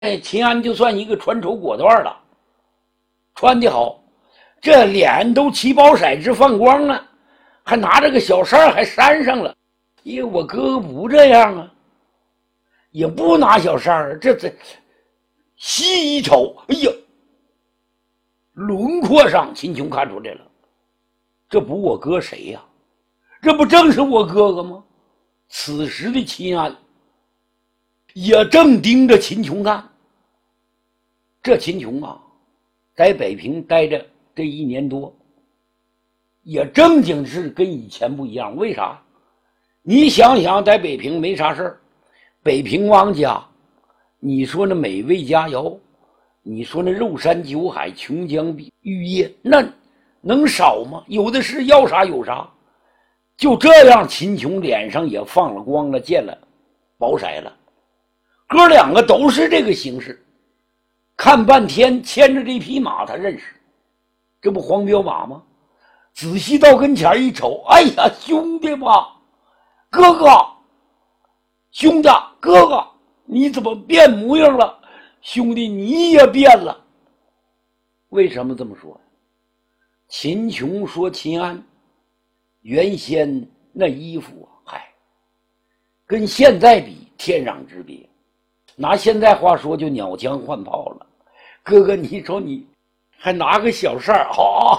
秦安就算一个穿绸果断了，穿得好，这脸都起包色直放光了，还拿着个小扇还扇上了。因为我哥哥不这样啊，也不拿小扇儿，这细一瞅，哎呀，轮廓上秦琼看出来了，这不我哥谁呀？这不正是我哥哥吗？此时的秦安也正盯着秦琼看。这秦琼啊，在北平待着这1年多，也正经是跟以前不一样。为啥？你想想，在北平没啥事儿，北平王家，你说那美味佳肴，你说那肉山酒海、琼浆玉液，那能少吗？有的是，要啥有啥。就这样，秦琼脸上也放了光了，见了宝色了。哥两个都是这个形式，看半天牵着这匹马，他认识，这不黄骠马吗？仔细到跟前一瞅，哎呀，兄弟吧，哥哥，兄弟，哥哥，你怎么变模样了？兄弟，你也变了。为什么这么说？秦琼说秦安原先那衣服跟现在比天壤之别，拿现在话说就鸟枪换炮了。哥哥，你说你还拿个小扇儿，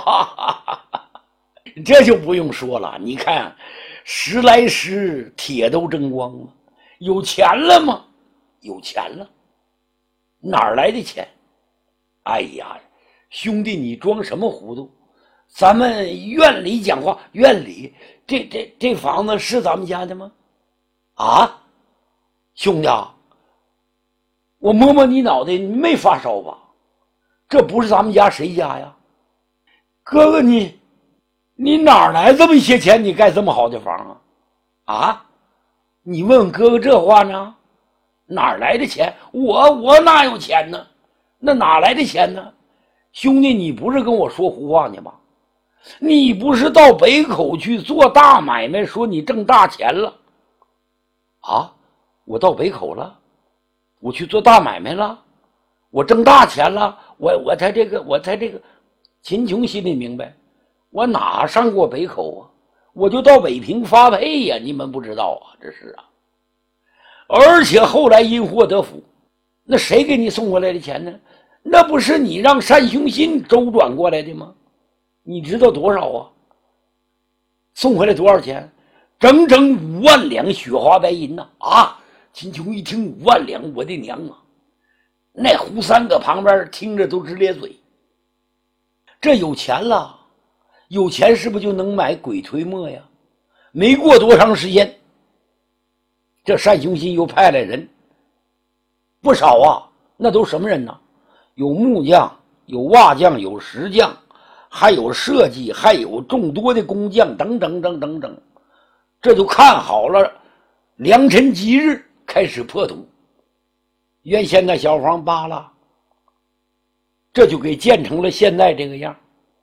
这就不用说了。你看时来时铁都争光了，有钱了吗？有钱了，哪儿来的钱？哎呀，兄弟，你装什么糊涂？咱们院里讲话，院里这房子是咱们家的吗？啊，兄弟啊，我摸摸你脑袋，你没发烧吧？这不是咱们家谁家呀？哥哥，你哪儿来这么些钱？你盖这么好的房啊？啊，你问哥哥这话呢？哪儿来的钱？我哪有钱呢？那哪来的钱呢？兄弟，你不是跟我说胡话呢吧？你不是到北口去做大买卖，说你挣大钱了啊？我到北口了，我去做大买卖了，我挣大钱了，我才这个。秦琼心里明白，我哪上过北口啊？我就到北平发配呀，你们不知道啊，这是啊。而且后来因祸得福，那谁给你送过来的钱呢？那不是你让单雄信周转过来的吗？你知道多少啊？送回来多少钱？整整5万两雪花白银呐！啊！秦琼一听5万两，我的娘啊！那胡三搁旁边听着都直咧嘴。这有钱了，有钱是不是就能买鬼推磨呀？没过多长时间，这单雄信又派来人，不少啊！那都什么人呢？有木匠，有瓦匠，有石匠，还有设计，还有众多的工匠，等等，这就看好了，良辰吉日开始破土。原先那小房扒了，这就给建成了现在这个样。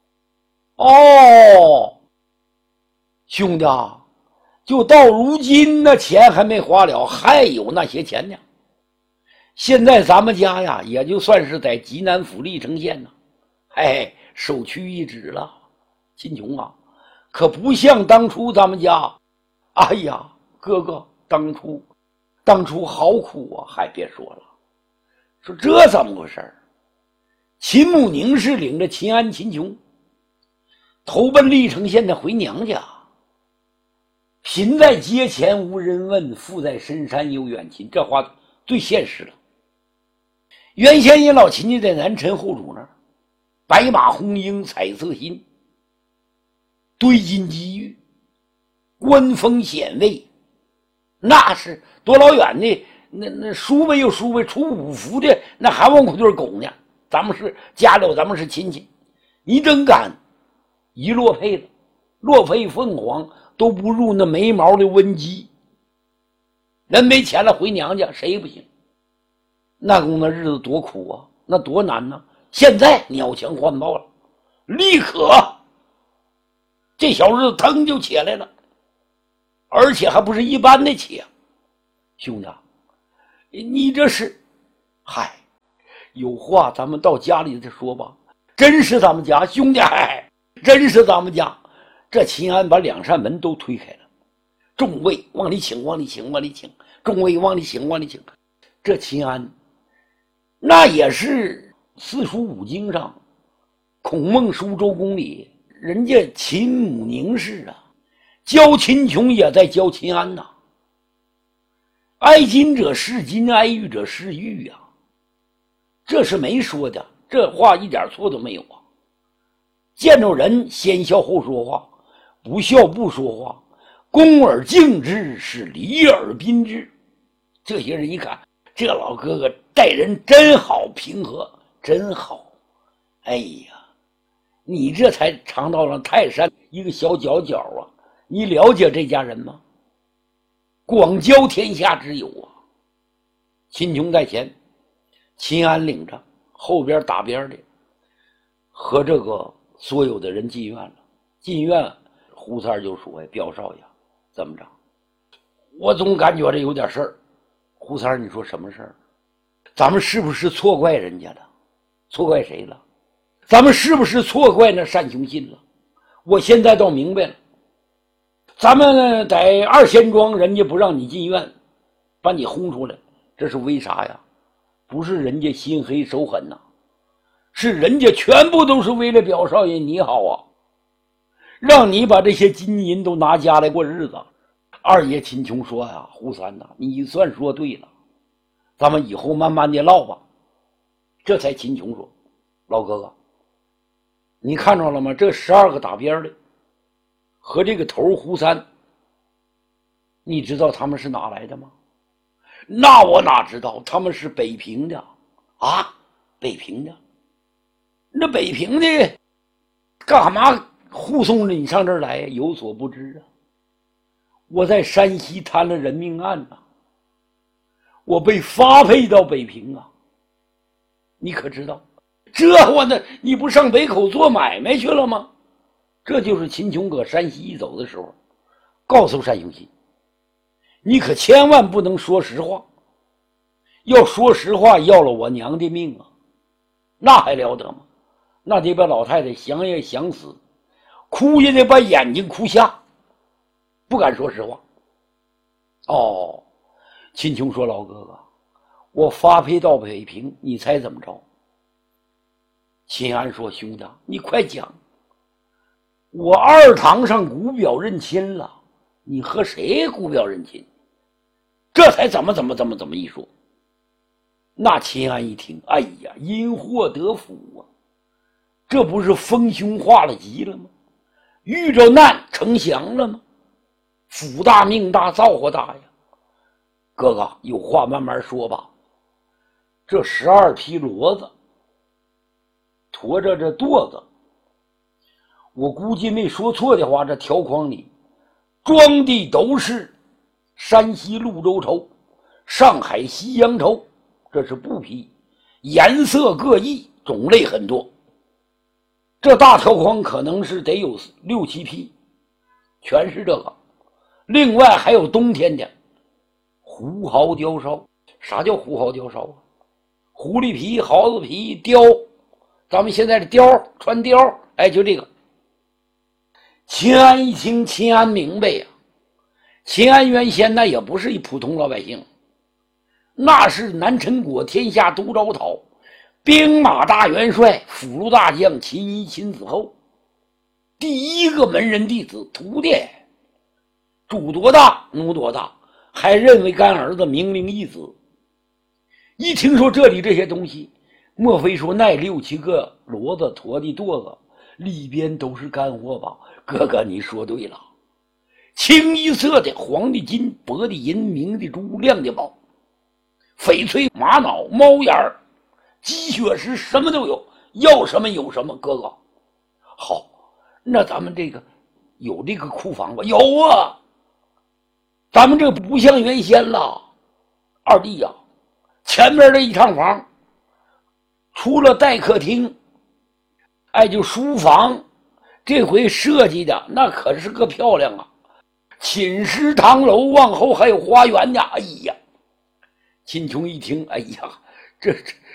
哦，兄弟啊，就到如今那钱还没花了，还有那些钱呢。现在咱们家呀，也就算是在济南府历城县呢，首屈一指了。秦琼啊，可不像当初咱们家，哎呀，哥哥，当初好苦啊，还别说了。说这怎么回事？秦慕宁是领着秦安、秦琼投奔历城县的回娘家。贫在街前无人问，富在深山有远亲，这话最现实了。原先人老秦家在南陈后主那儿，白马红缨彩色新，堆金积玉，官封显位，那是多老远的，那叔辈有叔辈，出五福的那还往苦堆狗呢。咱们是家里，咱们是亲戚，你真敢一落配了，落配凤凰都不入那没毛的温鸡。人没钱了回娘家，谁不行？那公那日子多苦啊，那多难呢。现在鸟枪换炮了，立刻这小日子腾就起来了，而且还不是一般的起啊。兄弟，你这是有话咱们到家里再说吧。真是咱们家兄弟，真是咱们家。这秦安把2扇门都推开了，众位往里请，往里请，往里请，众位往里请，往里请。这秦安那也是四书五经上孔孟书周公里，人家秦母凝视啊，教秦琼也在教秦安呐。哀今者视今，哀玉者视玉啊，这是没说的，这话一点错都没有啊。见着人先笑后说话，不笑不说话，恭而敬之，是礼而宾之。这些人一看，这老哥哥待人真好，平和真好。哎呀，你这才尝到了泰山一个小角角啊！你了解这家人吗？广交天下之友啊！秦琼在前，秦安领着，后边打边的和这个所有的人进院了。进院，胡三就说：“表少爷，怎么着？我总感觉这有点事儿。”胡三，你说什么事儿？咱们是不是错怪人家了？错怪谁了？咱们是不是错怪那单雄信了？我现在倒明白了。咱们在2仙庄，人家不让你进院，把你轰出来，这是为啥呀？不是人家心黑手狠呐，是人家全部都是为了表少爷你好啊，让你把这些金银都拿家来过日子。二爷秦琼说呀：“胡三呐，你算说对了，咱们以后慢慢的唠吧。”这才秦琼说：“老哥哥，你看着了吗？这12个打边的和这个头胡三，你知道他们是哪来的吗？”“那我哪知道，他们是北平的。”“啊，北平的？那北平的干嘛护送着你上这儿来？有所不知啊，我在山西摊了人命案呐，我被发配到北平啊，你可知道？这我呢，你不上北口做买卖去了吗？”这就是秦琼搁山西一走的时候告诉单雄信：“你可千万不能说实话，要说实话要了我娘的命啊，那还了得吗？那得把老太太想也想死，哭也得把眼睛哭瞎，不敢说实话。”哦，秦琼说：“老哥哥，我发配到北平，你猜怎么着？”秦安说：“兄弟，你快讲。我2堂上姑表认亲了，你和谁姑表认亲？这才怎么一说。”那秦安一听，哎呀，因祸得福啊，这不是丰胸化了吉了吗？遇着难成祥了吗？福大命大造化大呀！哥哥，有话慢慢说吧。这12匹骡子驮着这垛子，我估计没说错的话，这条筐里装的都是山西潞州绸、上海西洋绸，这是布匹，颜色各异，种类很多。这大条筐可能是得有6、7匹，全是这个。另外还有冬天的狐毫貂梢。啥叫狐毫貂梢啊？狐狸皮、耗子皮、貂，咱们现在的貂穿貂，哎，就这个。秦安一听，秦安明白呀，秦安原先那也不是一普通老百姓，那是南陈国天下都招讨兵马大元帅、辅路大将秦一秦子厚第一个门人弟子徒弟，主多大奴多大，还认为干儿子明灵义子。一听说这里这些东西，莫非说那6、7个骡子驮的垛子里边都是干货吧？哥哥，你说对了，清一色的，黄的金，白的银，明的珠，亮的宝，翡翠、玛瑙、猫眼儿、鸡血石，什么都有，要什么有什么。哥哥，好，那咱们这个有这个库房吧？有啊，咱们这不像原先了。二弟呀，前面这一趟房，除了带客厅，哎，就书房，这回设计的那可是个漂亮啊！寝室堂楼往后还有花园呢。哎呀，秦琼一听，哎呀，这